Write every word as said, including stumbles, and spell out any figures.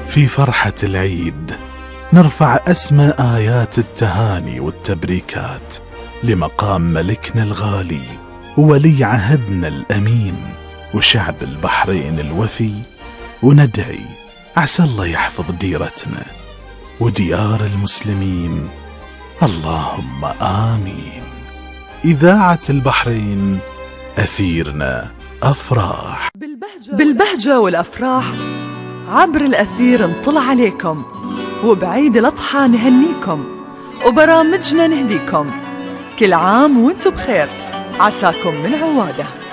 في فرحة العيد نرفع أسمى آيات التهاني والتبريكات لمقام ملكنا الغالي وولي عهدنا الأمين وشعب البحرين الوفي، وندعي عسى الله يحفظ ديرتنا وديار المسلمين، اللهم آمين. إذاعة البحرين، أثيرنا أفراح. بالبهجة والأفراح عبر الأثير نطل عليكم، وبعيد الأضحى نهنيكم، وبرامجنا نهديكم. كل عام وانتم بخير، عساكم من عواده.